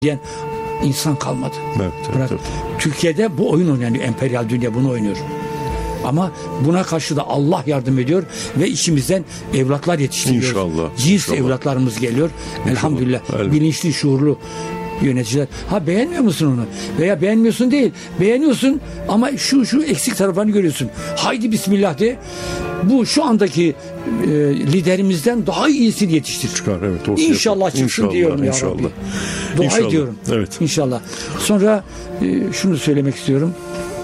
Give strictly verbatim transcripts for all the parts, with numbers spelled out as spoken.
diyen insan kalmadı. Evet, evet, Bırak, evet. Türkiye'de bu oyun oynanıyor. Emperyal dünya bunu oynuyor. Ama buna karşı da Allah yardım ediyor ve içimizden evlatlar yetiştiriyor. İnşallah. Cins İnşallah. evlatlarımız geliyor. İnşallah. Elhamdülillah. Elbette. Bilinçli, şuurlu yöneticiler. Ha, beğenmiyor musun onu? Veya beğenmiyorsun değil. Beğeniyorsun ama şu şu eksik taraflarını görüyorsun. Haydi bismillah de. Bu şu andaki e, liderimizden daha iyisini yetiştir. Çıkar, evet, ortaya İnşallah yapar. çıksın İnşallah, diyorum ya inşallah. Rabbi. Dua İnşallah. ediyorum. Evet. İnşallah. Sonra e, şunu söylemek istiyorum.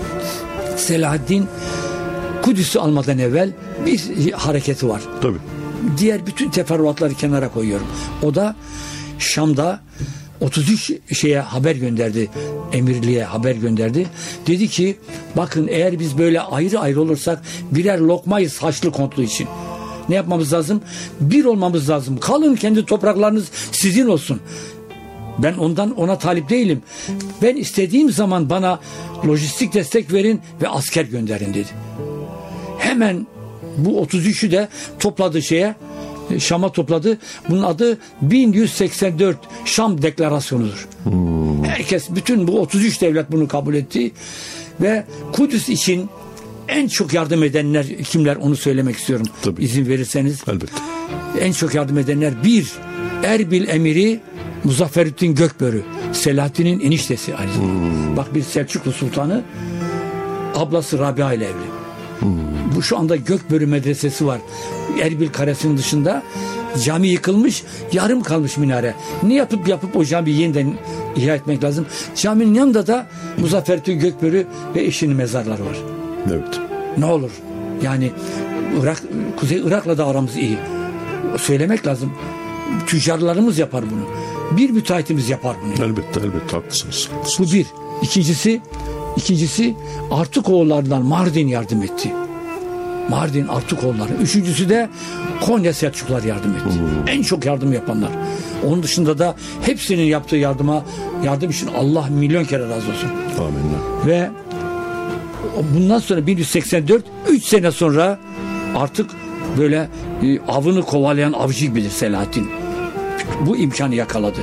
Selahaddin Kudüs'ü almadan evvel bir hareketi var. Tabii. Diğer bütün teferruatları kenara koyuyorum. O da Şam'da otuz üç şeye haber gönderdi. Emirliğe haber gönderdi. Dedi ki bakın, eğer biz böyle ayrı ayrı olursak birer lokmayız Haçlı Kontlu için. Ne yapmamız lazım? Bir olmamız lazım. Kalın, kendi topraklarınız sizin olsun. Ben ondan ona talip değilim. Ben istediğim zaman bana lojistik destek verin ve asker gönderin dedi. Hemen bu otuz üçü de topladı şeye, Şam'a topladı. Bunun adı bin yüz seksen dört Şam Deklarasyonu'dur. Hmm. Herkes, bütün bu otuz üç devlet bunu kabul etti ve Kudüs için en çok yardım edenler kimler, onu söylemek istiyorum. Tabii. İzin verirseniz. Elbette. En çok yardım edenler: bir, Erbil Emiri Muzafferüddin Gökbörü, Selahaddin'in eniştesi aynı zamanda. Hmm. Bak, bir Selçuklu Sultanı, ablası Rabia ile evli. Hmm. Bu şu anda Gökbörü Medresesi var. Erbil Kalesi'nin dışında cami yıkılmış, yarım kalmış minare. Ne yapıp yapıp o camiyi yeniden ihya etmek lazım. Caminin yanında da Muzafferüddin Gökbörü ve eşinin mezarları var. Evet. Ne olur? Yani Irak, Kuzey Irak'la da aramız iyi. Söylemek lazım. Tüccarlarımız yapar bunu. Bir müteahhitimiz yapar bunu. Elbette, elbette haklısınız. Bu bir. İkincisi, ikincisi Artukoğullarından Mardin yardım etti. Mardin Artukoğulları. Üçüncüsü de Konya Selçuklular yardım etti. Hmm. En çok yardım yapanlar. Onun dışında da hepsinin yaptığı yardıma, yardım için Allah milyon kere razı olsun. Amin. Ve bundan sonra bin yüz seksen dört, üç sene sonra artık böyle e, avını kovalayan avcı gibidir Selahaddin. Bu imkanı yakaladı.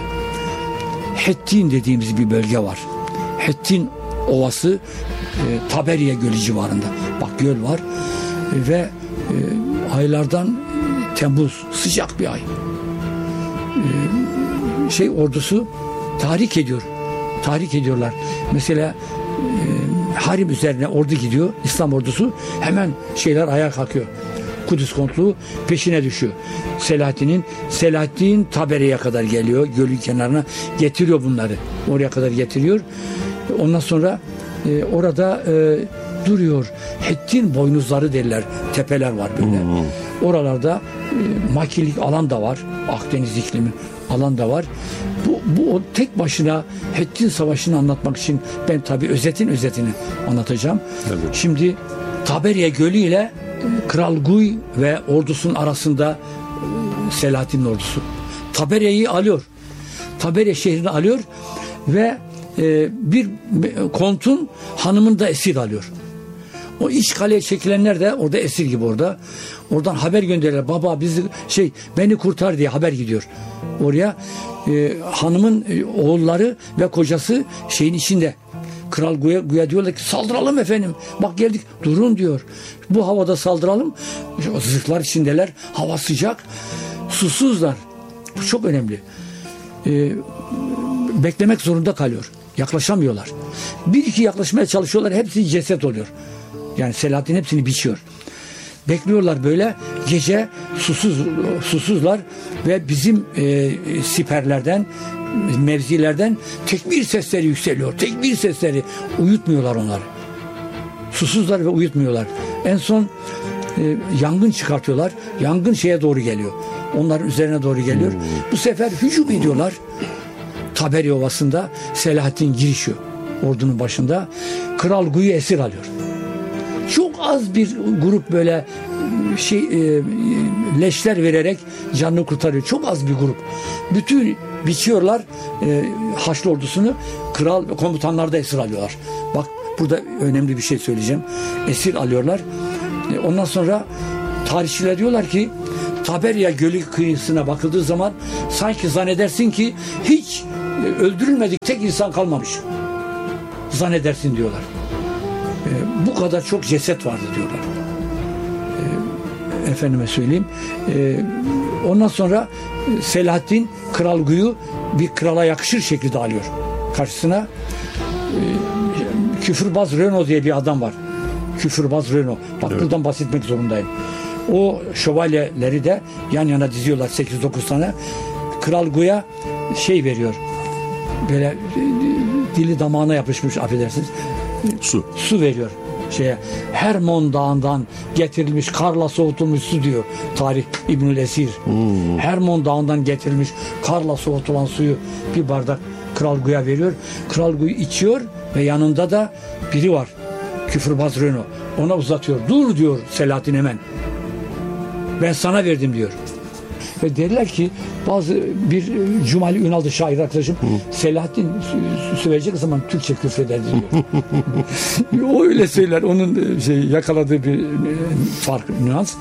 Hettin dediğimiz bir bölge var. Hettin Ovası, e, Taberiye Gölü civarında. Bak, göl var e, ve e, aylardan Temmuz, sıcak bir ay. E, şey ordusu tahrik ediyor. Tahrik ediyorlar. Mesela e, Harim üzerine ordu gidiyor. İslam ordusu, hemen şeyler ayağa kalkıyor. Kudüs Kontluğu peşine düşüyor. Selahaddin'in Selahaddin Taberiye'ye kadar geliyor. Gölün kenarına getiriyor bunları. Oraya kadar getiriyor. Ondan sonra e, orada e, duruyor. Hettin boynuzları derler. Tepeler var böyle. Hmm. Oralarda e, makilik alan da var. Akdeniz iklimi alan da var. Bu, bu o tek başına Hettin Savaşı'nı anlatmak için ben tabii özetin özetini anlatacağım. Evet. Şimdi Taberiye Gölü ile Kral Guy ve ordusunun arasında Selahaddin'in ordusu. Taberiye'yi alıyor. Taberiye şehrini alıyor ve e, bir kontun hanımını da esir alıyor. O iç kaleye çekilenler de orada esir gibi orada. Oradan haber gönderiyorlar. Baba bizi şey beni kurtar diye haber gidiyor. Oraya e, hanımın e, oğulları ve kocası şeyin içinde. Kral Guya, Guya diyorlar ki saldıralım efendim. Bak geldik. Durun diyor. Bu havada saldıralım. O zırhlar içindeler. Hava sıcak. Susuzlar. Bu çok önemli. Ee, beklemek zorunda kalıyor. Yaklaşamıyorlar. Bir iki yaklaşmaya çalışıyorlar. Hepsi ceset oluyor. Yani Selahaddin hepsini biçiyor. Bekliyorlar böyle. Gece susuz susuzlar ve bizim e, siperlerden, mevzilerden tekbir sesleri yükseliyor. Tekbir sesleri. Uyutmuyorlar onları. Susuzlar ve uyutmuyorlar. En son e, yangın çıkartıyorlar. Yangın şeye doğru geliyor. Onların üzerine doğru geliyor. Hmm. Bu sefer hücum ediyorlar. Taberi Ovası'nda Selahaddin girişiyor. Ordunun başında. Kral Guy'u esir alıyor. Çok az bir grup böyle şey e, leşler vererek canını kurtarıyor. Çok az bir grup. Bütün biçiyorlar e, Haçlı ordusunu. Kral ve komutanlar da esir alıyorlar. Bak, burada önemli bir şey söyleyeceğim. Esir alıyorlar. E, ondan sonra tarihçiler diyorlar ki Taberiye Gölü kıyısına bakıldığı zaman sanki zannedersin ki hiç e, öldürülmedik tek insan kalmamış zannedersin diyorlar. E, bu kadar çok ceset vardı diyorlar. E, efendime söyleyeyim. E, ondan sonra Selahaddin Kral Guy'u bir krala yakışır şekilde alıyor. Karşısına e, Küfürbaz Renault diye bir adam var. Küfürbaz Renault. Bak evet. Buradan bahsetmek zorundayım. O şövalyeleri de yan yana diziyorlar sekiz dokuz tane. Kral Guy'a şey veriyor. Böyle dili damağına yapışmış, affedersiniz. Su. Su veriyor şeye. Hermon Dağı'ndan getirilmiş, karla soğutulmuş su diyor tarih İbnül Esir. Hmm. Hermon Dağı'ndan getirilmiş, karla soğutulan suyu bir bardak Kral Guy'a veriyor. Kral Guy içiyor ve yanında da biri var. Küfürbaz Renault. Ona uzatıyor. Dur diyor Selahaddin hemen. Ben sana verdim diyor. Ve derler ki bazı bir Cumali Ünal'dı şair arkadaşım. Hı. Selahaddin söyleyecek zaman Türkçe küfrederdi diyor. O öyle söyler. Onun şey yakaladığı bir fark, nüans.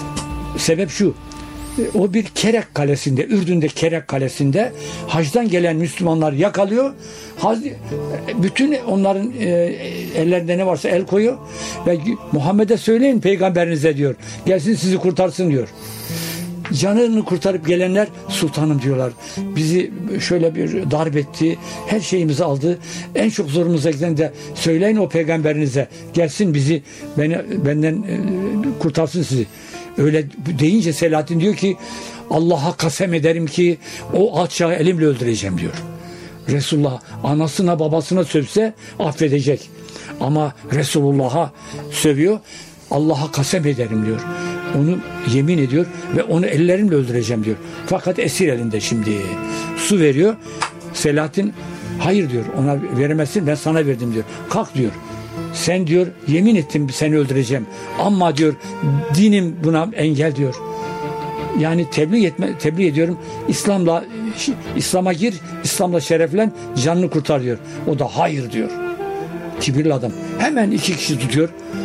Sebep şu. O bir Kerek Kalesi'nde, Ürdün'de Kerek Kalesi'nde hacdan gelen Müslümanlar yakalıyor. Hac, bütün onların e, ellerinde ne varsa el koyuyor ve Muhammed'e söyleyin peygamberinize diyor. Gelsin sizi kurtarsın diyor. Canını kurtarıp gelenler sultanım diyorlar. Bizi şöyle bir darp etti. Her şeyimizi aldı. En çok zorumuza giden de söyleyin o peygamberinize. Gelsin bizi beni, benden e, kurtarsın sizi. Öyle deyince Selahaddin diyor ki Allah'a kasem ederim ki o alçağı elimle öldüreceğim diyor. Resulullah anasına babasına sövse affedecek. Ama Resulullah'a sövüyor. Allah'a kasem ederim diyor. Onu yemin ediyor ve onu ellerimle öldüreceğim diyor. Fakat esir elinde şimdi. Su veriyor. Selahaddin hayır diyor. Ona veremezsin, ben sana verdim diyor. Kalk diyor. Sen diyor yemin ettim seni öldüreceğim. Ama diyor dinim buna engel diyor. Yani tebliğ etme, tebliğ ediyorum. İslam'la İslam'a gir, İslam'la şereflen, canını kurtar diyor. O da hayır diyor. Kibirli adam. Hemen iki kişi tutuyor.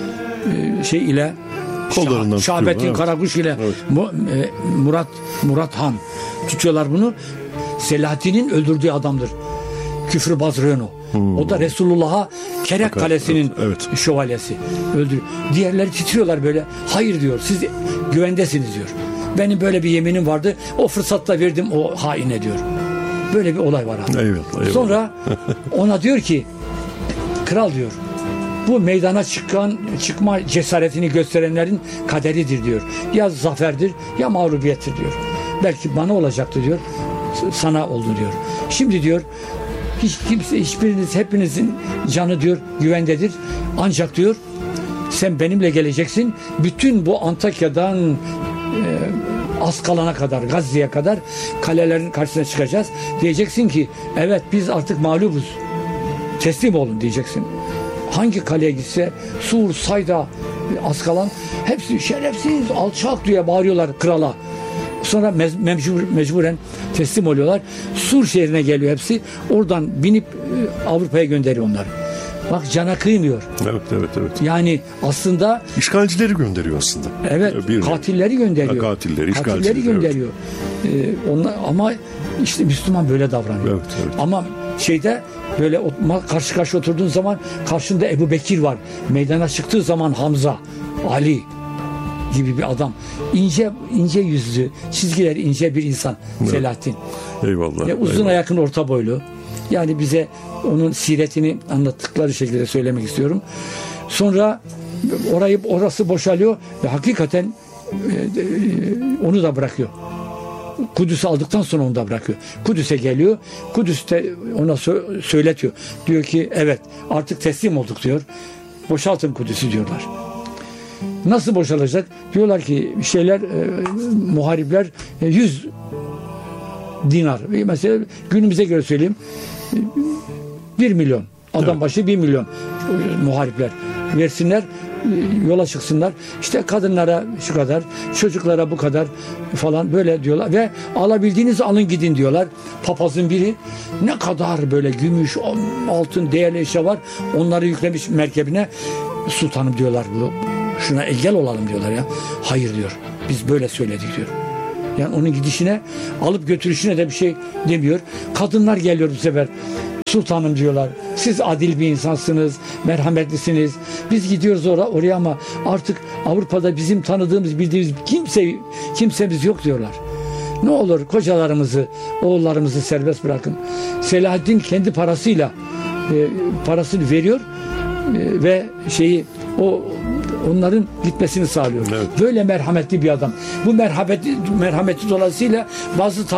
Şey ile kollarından Şahbettin evet. Karakuş ile evet. Murat Murat Han tutuyorlar bunu. Selahaddin'in öldürdüğü adamdır. Küfürbaz Renault. Hmm. O da Resulullah'a Kerek Fakat, Kalesi'nin evet, evet. şövalyesi. Öldürüyor. Diğerleri titriyorlar böyle. Hayır diyor. Siz güvendesiniz diyor. Benim böyle bir yeminim vardı. O fırsatta verdim o haine diyor. Böyle bir olay var abi. Eyvallah, eyvallah. Sonra ona diyor ki kral diyor. Bu meydana çıkan çıkma cesaretini gösterenlerin kaderidir diyor. Ya zaferdir ya mağlubiyettir diyor. Belki bana olacaktı diyor. Sana oldu diyor. Şimdi diyor hiç kimse, hiçbiriniz, hepinizin canı diyor güvendedir. Ancak diyor sen benimle geleceksin. Bütün bu Antakya'dan e, Askalon'a kadar, Gazze'ye kadar kalelerin karşısına çıkacağız. Diyeceksin ki evet biz artık mağlubuz. Teslim olun diyeceksin. Hangi kaleye gitse Sur, Sayda, Askalon hepsi şerefsiz, alçak diye bağırıyorlar krala. Sonra mecbur, mecburen teslim oluyorlar. Sur şehrine geliyor hepsi. Oradan binip Avrupa'ya gönderiyor onları. Bak cana kıymıyor. Evet, evet, evet. Yani aslında işgalcileri gönderiyor aslında. Evet, bir katilleri gönderiyor. Ha, katilleri, katilleri gönderiyor. Evet. Ee, onlar, ama işte Müslüman böyle davranıyor. Evet, evet. Ama şeyde böyle karşı karşı oturduğun zaman karşında Ebu Bekir var. Meydana çıktığı zaman Hamza, Ali gibi bir adam. İnce ince yüzlü, çizgileri ince bir insan evet. Selahaddin. Eyvallah. Ya, uzun eyvallah. yakın orta boylu. Yani bize onun siretini anlattıkları şekilde söylemek istiyorum. Sonra orayı orası boşalıyor ve hakikaten e, e, onu da bırakıyor. Kudüs'ü aldıktan sonra onu da bırakıyor. Kudüs'e geliyor. Kudüs'te ona sö- söyletiyor. Diyor ki evet artık teslim olduk diyor. Boşaltın Kudüs'ü diyorlar. Nasıl boşalacak? Diyorlar ki şeyler e, muharipler e, yüz dinar. Mesela günümüze göre söyleyeyim bir milyon. Adam evet. başı bir milyon muharipler versinler, yola çıksınlar. İşte kadınlara şu kadar, çocuklara bu kadar falan böyle diyorlar ve alabildiğiniz alın gidin diyorlar. Papazın biri ne kadar böyle gümüş, altın, değerli eşya var. Onları yüklemiş merkebine. Sultanım diyorlar bu. Şuna engel olalım diyorlar ya. Hayır diyor. Biz böyle söyledik diyor. Yani onun gidişine, alıp götürüşüne de bir şey demiyor. Kadınlar geliyor bu sefer. Sultanım diyorlar. Siz adil bir insansınız, merhametlisiniz. Biz gidiyoruz oraya, oraya ama artık Avrupa'da bizim tanıdığımız, bildiğimiz kimse kimsemiz yok diyorlar. Ne olur kocalarımızı, oğullarımızı serbest bırakın. Selahaddin kendi parasıyla e, parasını veriyor e, ve şeyi o onların gitmesini sağlıyor. Evet. Böyle merhametli bir adam. Bu merhameti merhameti dolayısıyla bazı